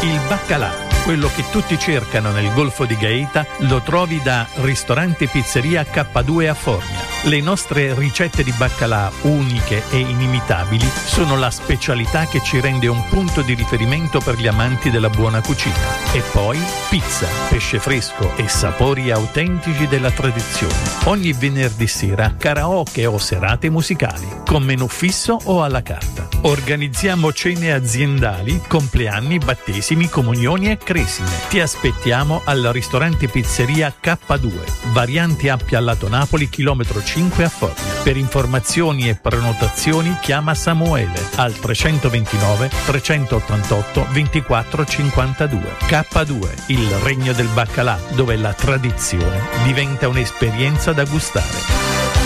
Il baccalà, quello che tutti cercano nel Golfo di Gaeta, lo trovi da Ristorante Pizzeria K2 a Formia. Le nostre ricette di baccalà, uniche e inimitabili, sono la specialità che ci rende un punto di riferimento per gli amanti della buona cucina. E poi pizza, pesce fresco e sapori autentici della tradizione. Ogni venerdì sera karaoke o serate musicali, con menù fisso o alla carta. Organizziamo cene aziendali, compleanni, battesimi, comunioni e cresime. Ti aspettiamo al ristorante Pizzeria K2, variante Appia Lato Napoli, chilometro 5 a Formia. Per informazioni e prenotazioni chiama Samuele al 329 388 24 52. K2, il regno del baccalà, dove la tradizione diventa un'esperienza da gustare.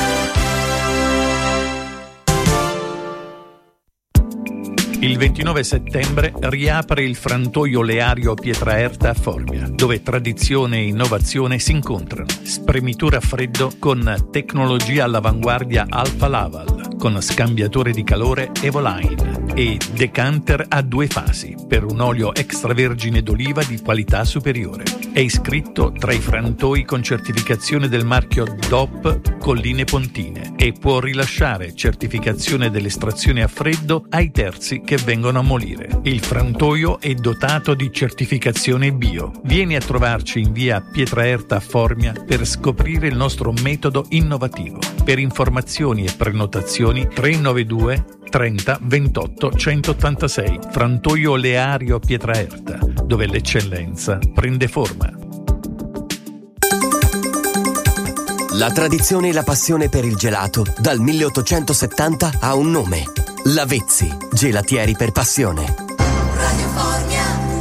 Il 29 settembre riapre il frantoio Leario Pietraerta a Formia, dove tradizione e innovazione si incontrano. Spremitura a freddo con tecnologia all'avanguardia Alfa Laval, con scambiatore di calore Evoline e decanter a 2 fasi per un olio extravergine d'oliva di qualità superiore. È iscritto tra i frantoi con certificazione del marchio DOP Colline Pontine e può rilasciare certificazione dell'estrazione a freddo ai terzi che vengono a molire. Il frantoio è dotato di certificazione bio. Vieni a trovarci in via Pietraerta a Formia per scoprire il nostro metodo innovativo. Per informazioni e prenotazioni 392 30 28 186. Frantoio Leario Pietraerta, dove l'eccellenza prende forma. La tradizione e la passione per il gelato dal 1870 ha un nome: Lavezzi, gelatieri per passione. Radio Formia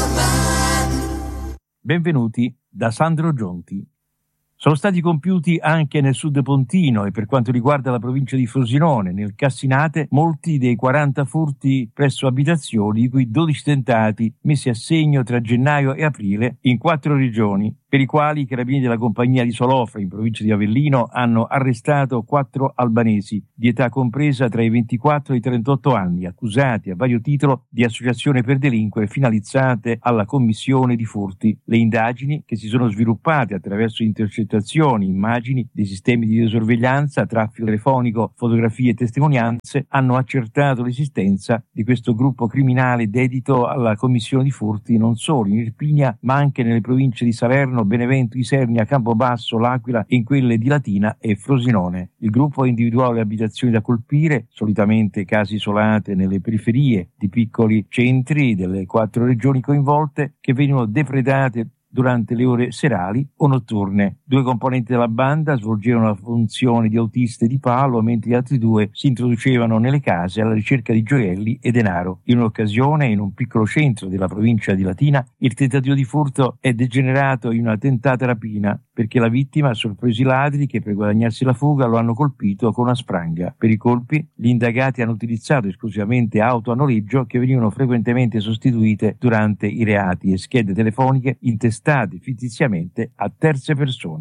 informa. Benvenuti da Sandro Gionti. Sono stati compiuti anche nel sud pontino e per quanto riguarda la provincia di Frosinone, nel Cassinate, molti dei 40 furti presso abitazioni, di cui 12 tentati messi a segno tra gennaio e aprile in 4 regioni, per i quali i carabinieri della compagnia di Solofra in provincia di Avellino hanno arrestato 4 albanesi di età compresa tra i 24 e i 38 anni, accusati a vario titolo di associazione per delinquere finalizzate alla commissione di furti. Le indagini, che si sono sviluppate attraverso intercettazioni, immagini dei sistemi di videosorveglianza, traffico telefonico, fotografie e testimonianze, hanno accertato l'esistenza di questo gruppo criminale dedito alla commissione di furti non solo in Irpinia ma anche nelle province di Salerno, Benevento, Isernia, Campobasso, L'Aquila e in quelle di Latina e Frosinone. Il gruppo ha individuato le abitazioni da colpire, solitamente case isolate nelle periferie di piccoli centri delle 4 regioni coinvolte, che venivano depredate durante le ore serali o notturne. 2 componenti della banda svolgevano la funzione di autiste di palo, mentre gli altri 2 si introducevano nelle case alla ricerca di gioielli e denaro. In un'occasione, in un piccolo centro della provincia di Latina, il tentativo di furto è degenerato in una tentata rapina, perché la vittima ha sorpreso i ladri che per guadagnarsi la fuga lo hanno colpito con una spranga. Per i colpi, gli indagati hanno utilizzato esclusivamente auto a noleggio che venivano frequentemente sostituite durante i reati e schede telefoniche intestate fittiziamente a terze persone.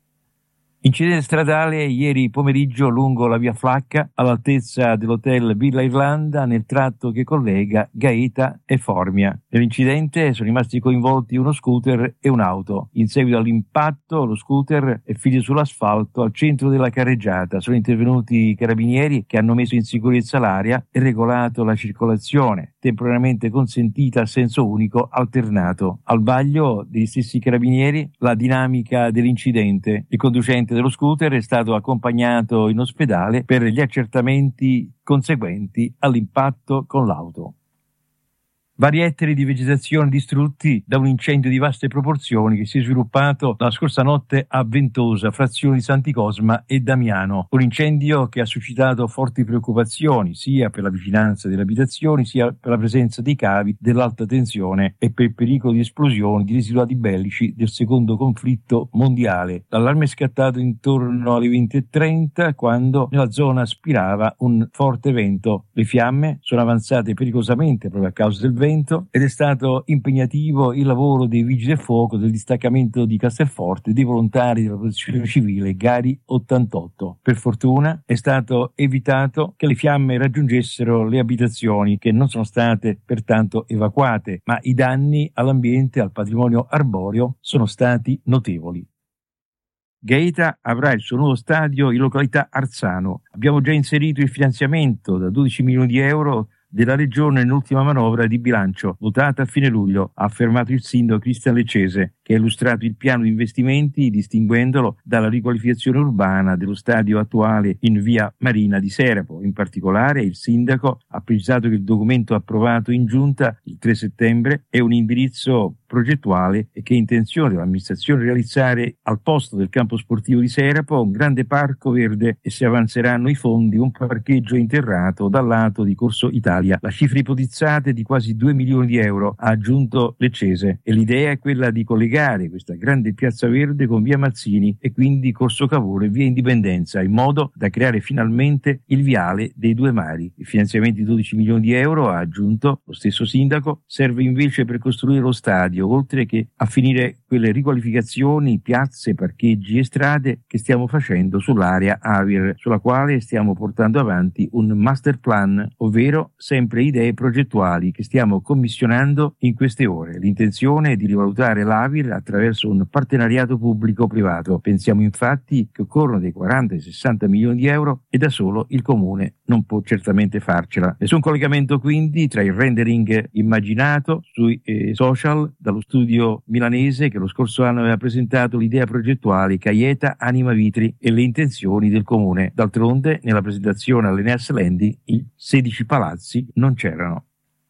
Incidente stradale ieri pomeriggio lungo la via Flacca all'altezza dell'hotel Villa Irlanda nel tratto che collega Gaeta e Formia. Nell'incidente sono rimasti coinvolti uno scooter e un'auto. In seguito all'impatto lo scooter è finito sull'asfalto al centro della carreggiata. Sono intervenuti i carabinieri che hanno messo in sicurezza l'area e regolato la circolazione, temporaneamente consentita a senso unico alternato. Al vaglio degli stessi carabinieri la dinamica dell'incidente. Il conducente dello scooter è stato accompagnato in ospedale per gli accertamenti conseguenti all'impatto con l'auto. Vari ettari di vegetazione distrutti da un incendio di vaste proporzioni che si è sviluppato la scorsa notte a Ventosa, frazione di Santi Cosma e Damiano. Un incendio che ha suscitato forti preoccupazioni sia per la vicinanza delle abitazioni sia per la presenza dei cavi dell'alta tensione e per il pericolo di esplosioni di residuati bellici del secondo conflitto mondiale. L'allarme è scattato intorno alle 20:30 quando nella zona spirava un forte vento. Le fiamme sono avanzate pericolosamente proprio a causa del vento vento ed è stato impegnativo il lavoro dei vigili del fuoco del distaccamento di Castelforte e dei volontari della protezione civile Gari 88. Per fortuna è stato evitato che le fiamme raggiungessero le abitazioni, che non sono state pertanto evacuate, ma i danni all'ambiente e al patrimonio arboreo sono stati notevoli. Gaeta avrà il suo nuovo stadio in località Arzano. Abbiamo già inserito il finanziamento da 12 milioni di euro della Regione nell'ultima manovra di bilancio, votata a fine luglio, ha affermato il sindaco Cristian Leccese, che ha illustrato il piano di investimenti distinguendolo dalla riqualificazione urbana dello stadio attuale in via Marina di Serapo. In particolare il sindaco ha precisato che il documento approvato in giunta il 3 settembre è un indirizzo progettuale e che è intenzione dell'amministrazione realizzare al posto del campo sportivo di Serapo un grande parco verde e si avanzeranno i fondi un parcheggio interrato dal lato di Corso Italia. La cifra ipotizzata è di quasi 2 milioni di euro, ha aggiunto Leccese, e l'idea è quella di collegare questa grande piazza verde con via Mazzini e quindi Corso Cavour e via Indipendenza, in modo da creare finalmente il viale dei due mari. Il finanziamento di 12 milioni di euro, ha aggiunto lo stesso sindaco, serve invece per costruire lo stadio, oltre che a finire quelle riqualificazioni, piazze, parcheggi e strade che stiamo facendo sull'area Avir, sulla quale stiamo portando avanti un master plan, ovvero sempre idee progettuali che stiamo commissionando in queste ore. L'intenzione è di rivalutare l'Avir attraverso un partenariato pubblico-privato. Pensiamo infatti che occorrono dei 40 ai 60 milioni di euro e da solo il Comune non può certamente farcela. Nessun collegamento quindi tra il rendering immaginato sui social dallo studio milanese che lo scorso anno aveva presentato l'idea progettuale Gaeta Anima Vitri e le intenzioni del Comune. D'altronde nella presentazione all'Eneas Landi i 16 palazzi non c'erano.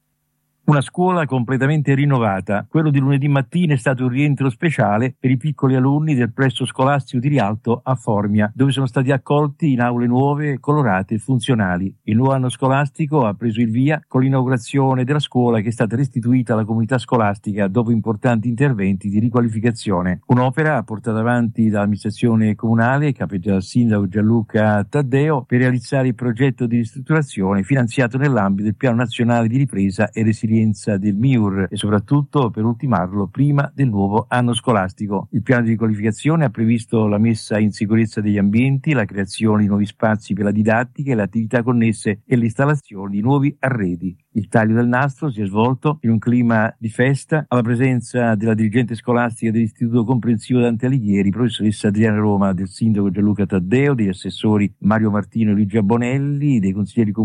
Una scuola completamente rinnovata. Quello di lunedì mattina è stato un rientro speciale per i piccoli alunni del plesso scolastico di Rialto a Formia, dove sono stati accolti in aule nuove, colorate e funzionali. Il nuovo anno scolastico ha preso il via con l'inaugurazione della scuola che è stata restituita alla comunità scolastica dopo importanti interventi di riqualificazione. Un'opera portata avanti dall'amministrazione comunale, capeggiata dal sindaco Gianluca Taddeo, per realizzare il progetto di ristrutturazione finanziato nell'ambito del Piano Nazionale di Ripresa e Resilienza del MIUR e soprattutto per ultimarlo prima del nuovo anno scolastico. Il piano di riqualificazione ha previsto la messa in sicurezza degli ambienti, la creazione di nuovi spazi per la didattica e le attività connesse e l'installazione di nuovi arredi. Il taglio del nastro si è svolto in un clima di festa alla presenza della dirigente scolastica dell'Istituto Comprensivo Dante Alighieri, professoressa Adriana Roma, del sindaco Gianluca Taddeo, degli assessori Mario Martino e Luigi Bonelli, dei consiglieri comunali